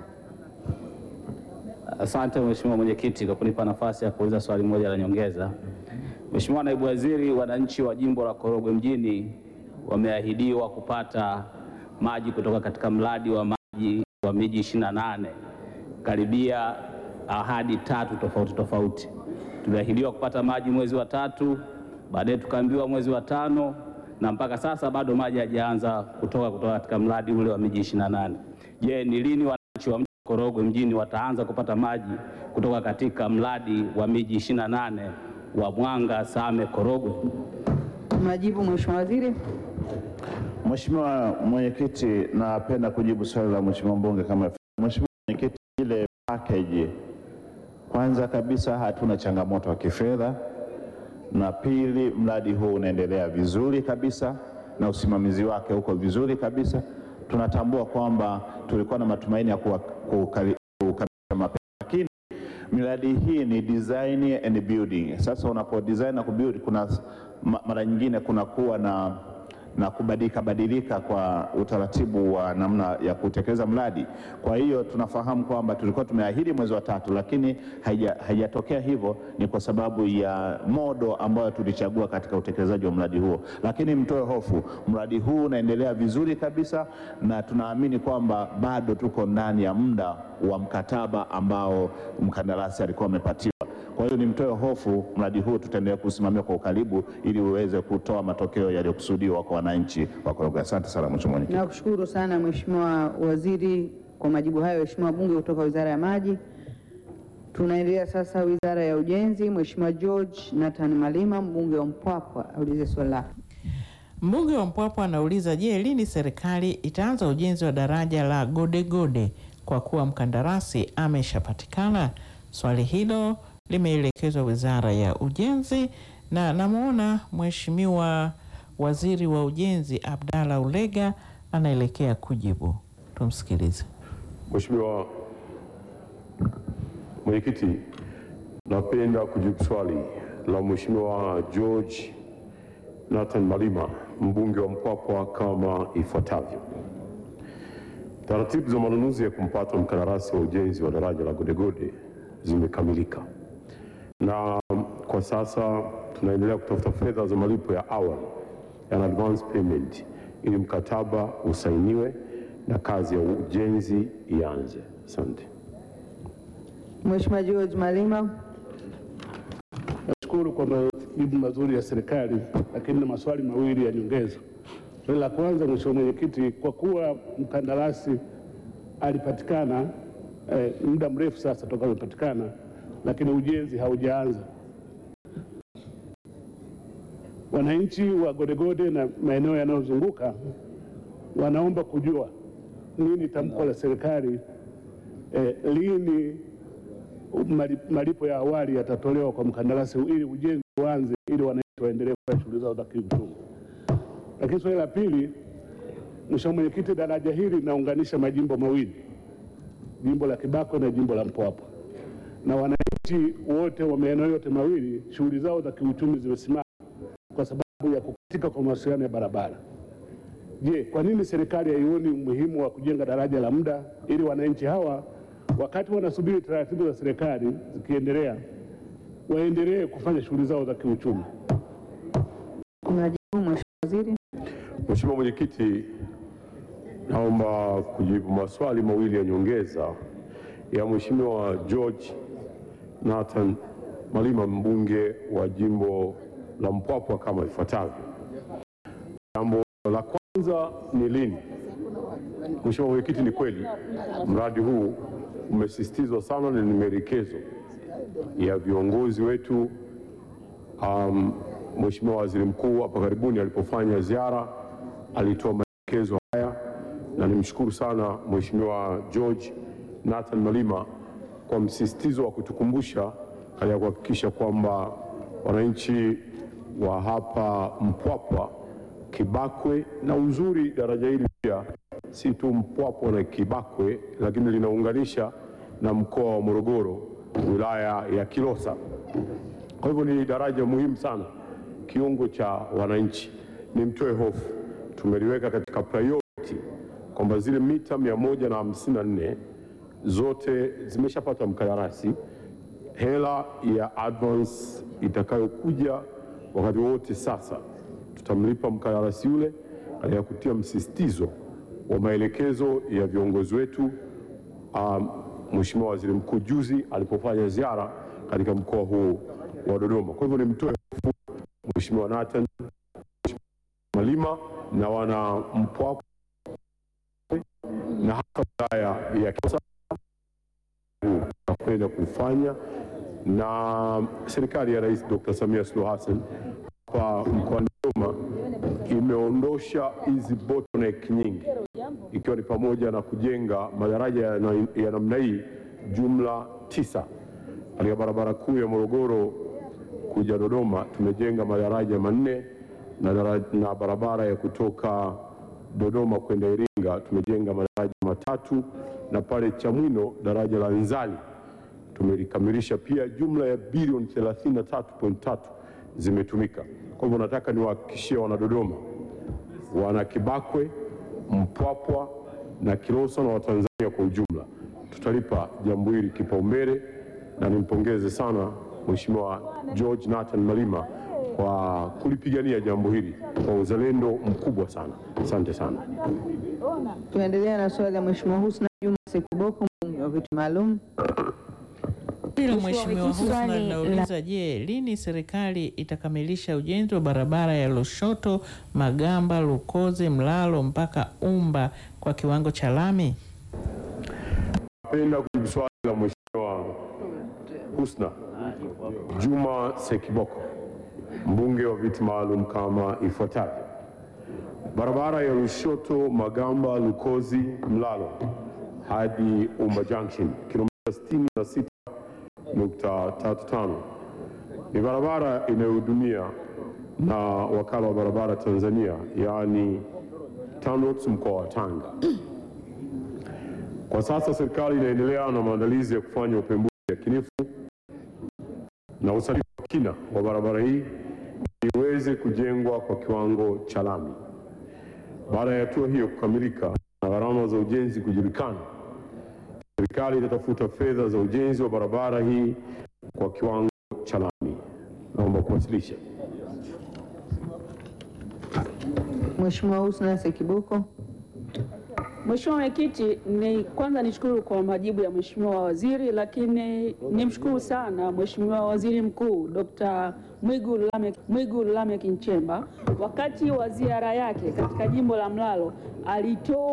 Asante Mheshimiwa Mwenyekiti kwa kunipa nafasi ya kuuliza swali moja la nyongeza. Mheshimiwa Naibu Waziri, wananchi wa jimbo la Korogwe mjini wameahidiwa kupata maji kutoka katika mradi wa maji wa miji 28, karibia ahadi 3 tofauti tofauti. Tumeahidiwa kupata maji mwezi wa 3, baadaye tukaambiwa mwezi wa 5, na mpaka sasa bado maji hajaanza kutoka katika mradi ule wa miji 28. Je, ni lini wananchi wa Korogwe mjini wataanza kupata maji kutoka katika mradi wa miji 28 wa Mwanga, Same, Korogwe? Majibu Mheshimiwa Waziri. Mheshimiwa Mwenyekiti, napenda kujibu swali la Mheshimiwa mbunge kama Mheshimiwa Mwenyekiti, ile package, kwanza kabisa hatuna changamoto ya kifedha, na pili mradi huu unaendelea vizuri kabisa na usimamizi wake uko vizuri kabisa. Tunatambua kwamba tulikuwa na matumaini ya kukamilisha mapema, lakini miradi hii ni design and building. Sasa unapo design na kubuild, kuna mara nyingine kunakuwa na kubadilika kwa utaratibu wa namna ya kutekeleza mradi. Kwa hiyo tunafahamu kwamba tulikuwa tumeahidi mwezi wa 3, lakini haijatokea hivyo. Ni kwa sababu ya modo ambayo tulichagua katika utekelezaji wa mradi huo, lakini mtoe hofu, mradi huu unaendelea vizuri kabisa na tunaamini kwamba bado tuko ndani ya muda wa mkataba ambao mkandarasi alikuwa amepatiwa. Kwa hiyo nimtoe hofu, mradi huu tutaendelea kusimamia kwa ukaribu ili uweze kutoa matokeo yaliyokusudiwa kwa wananchi wa Korogwe. Asante sana Mheshimiwa Mwenyekiti. Nakushukuru sana Mheshimiwa Waziri kwa majibu hayo. Mheshimiwa Bunge kutoka Wizara ya Maji. Tunaendelea sasa Wizara ya Ujenzi. Mheshimiwa George Nathan Malima, mbunge wa Mpwapwa, aulize swali lake. Mbunge wa Mpwapwa anauliza, je, lini serikali itaanza ujenzi wa daraja la Godegode kwa kuwa mkandarasi ameshapatikana? Swali hilo limeelekezwa Wizara ya Ujenzi na namuona Mheshimiwa Waziri wa Ujenzi Abdalla Ulega anaelekea kujibu. Tumsikilize. Mheshimiwa Mwenyekiti, napenda kujibu swali la Mheshimiwa George Nathan Malima, mbunge wa Mpwapwa kama ifuatavyo. Taratibu za manunuzi ya kumpata mkandarasi wa ujenzi wa daraja la Godegode zimekamilika, na kwa sasa tunaendelea kutafuta fedha za malipo ya awali ya advance payment ili mkataba usainiwe na kazi ya ujenzi ianze. Asante. Mheshimiwa George Malima. Nashukuru kwa majibu mazuri ya serikali, lakini na maswali mawili ya nyongeza. Swali la kwanza, Mheshimiwa Mwenyekiti, kwa kuwa mkandarasi alipatikana muda mrefu sasa toka amepatikana, lakini ujenzi haujaanza, wananchi wa Godegode na maeneo yanayozunguka wanaomba kujua nini tamko la serikali, lini malipo ya awali yatatolewa kwa mkandarasi ili ujenzi uanze, ili wananchi waendelee kufanya shughuli zao za kiuchumi. Lakini swali la pili, Mheshimiwa Mwenyekiti, daraja hili linaunganisha majimbo mawili, jimbo la Kibako na jimbo la Mpwapwa, na wananchi wote wa maeneo yote mawili shughuli zao za kiuchumi zimesimama kwa sababu ya kukatika kwa mawasiliano ya barabara. Je, kwa nini serikali haioni umuhimu wa kujenga daraja la muda ili wananchi hawa wakati wanasubiri taratibu za serikali zikiendelea, waendelee kufanya shughuli zao za kiuchumi. Mnajibu Mheshimiwa Waziri. Mheshimiwa Mwenyekiti, naomba kujibu maswali mawili ya nyongeza ya Mheshimiwa George Nathan Malima, mbunge wa jimbo la Mpwapwa kama ifuatavyo. Jambo la kwanza ni lini? Mheshimiwa Mwenyekiti, ni kweli mradi huu umesisitizwa sana na ni maelekezo ya viongozi wetu. Mheshimiwa Waziri Mkuu hapa karibuni alipofanya ziara alitoa maelekezo haya, na nimshukuru sana Mheshimiwa George Nathan Malima kwa msisitizo wa kutukumbusha katika kuhakikisha kwamba wananchi wa hapa Mpwapwa, Kibakwe, na uzuri daraja hili pia si tu Mpwapwa na Kibakwe, lakini linaunganisha na mkoa wa Morogoro, wilaya ya Kilosa. Kwa hivyo ni daraja muhimu sana, kiungo cha wananchi. Nimtoe hofu, tumeliweka katika priority kwamba zile mita 154 zote zimeshapata mkandarasi. Hela ya advance itakayokuja wakati wote sasa tutamlipa mkandarasi yule, katika kutia msisitizo wa maelekezo ya viongozi wetu. Mheshimiwa Waziri Mkuu juzi alipofanya ziara katika mkoa huu wa Dodoma. Kwa hivyo nimtoe hofu Mheshimiwa Nathan Malima na wana Mpwapwa na hata wilaya ya Kilosa tunapenda kufanya, na serikali ya Rais Dr. Samia Suluhu Hassan hapa mkoani Dodoma imeondosha hizi bottleneck nyingi, ikiwa ni pamoja na kujenga madaraja ya namna hii jumla 9 katika barabara kuu ya Morogoro kuja Dodoma. Tumejenga madaraja 4 na barabara ya kutoka Dodoma kwenda Iringa tumejenga madaraja 3, na pale Chamwino daraja la Nzali tumelikamilisha pia. Jumla ya bilioni 33.3 zimetumika. Kwa hivyo nataka niwahakikishie wana Dodoma, wana Kibakwe, Mpwapwa na Kilosa na Watanzania kwa ujumla, tutalipa jambo hili kipaumbele, na nimpongeze sana Mheshimiwa George Nathan Malima kwa kulipigania jambo hili kwa uzalendo mkubwa sana. Asante sana. Tunaendelea na swali la Mheshimiwa Husna Juma Sekiboko, mbunge wa viti maalum. Hilo Mheshimiwa Husna linauliza, je, lini serikali itakamilisha ujenzi wa barabara ya Lushoto, Magamba, Lukoze, Mlalo mpaka Umba kwa kiwango cha lami? Napenda kujibu swali la Mheshimiwa Husna Juma Sekiboko, mbunge wa viti maalum kama ifuatavyo. Barabara ya Lushoto, Magamba, Lukozi, Mlalo hadi Umba Junction kilomita 66.35 ni barabara inayohudumia na wakala wa barabara Tanzania, yaani TANROADS mkoa wa Tanga. Kwa sasa serikali inaendelea na maandalizi ya kufanya upembuzi yakinifu na usanifu wa kina wa barabara hii iweze kujengwa kwa kiwango cha lami. Baada ya hatua hiyo kukamilika na gharama za ujenzi kujulikana, serikali itatafuta fedha za ujenzi wa barabara hii kwa kiwango cha lami. Naomba kuwasilisha. Mheshimiwa Husna Sekiboko. Mheshimiwa Mwenyekiti, kwanza nishukuru kwa majibu ya Mheshimiwa Waziri, lakini nimshukuru sana Mheshimiwa Waziri Mkuu Dr. Mwigulu Lameck Nchemba. Wakati wa ziara yake katika jimbo la Mlalo alitoa